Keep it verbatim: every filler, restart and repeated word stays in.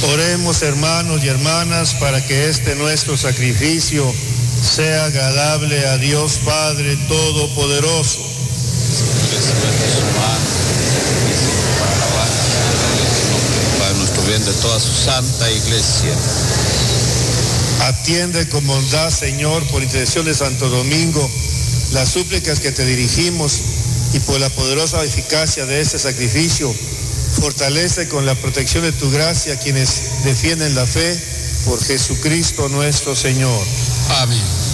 Oremos, hermanos y hermanas, para que este nuestro sacrificio sea agradable a Dios Padre Todopoderoso. Para nuestro bien de toda su santa iglesia. Atiende con bondad, Señor, por intercesión de Santo Domingo, las súplicas que te dirigimos y por la poderosa eficacia de este sacrificio, fortalece con la protección de tu gracia a quienes defienden la fe por Jesucristo nuestro Señor. Amén.